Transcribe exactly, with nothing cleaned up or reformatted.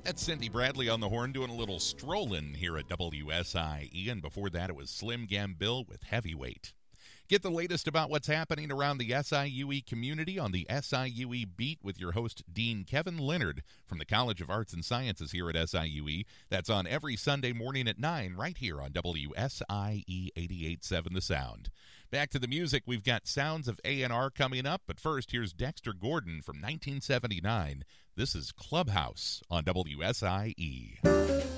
That's Cindy Bradley on the horn doing a little strolling here at W S I E, and before that it was Slim Gambill with Heavyweight. Get the latest about what's happening around the S I U E community on the S I U E Beat with your host, Dean Kevin Leonard from the College of Arts and Sciences here at S I U E. That's on every Sunday morning at nine right here on W S I E eighty-eight point seven The Sound. Back to the music, we've got Sounds of A and R coming up, but first here's Dexter Gordon from nineteen seventy-nine. This is Clubhouse on W S I E.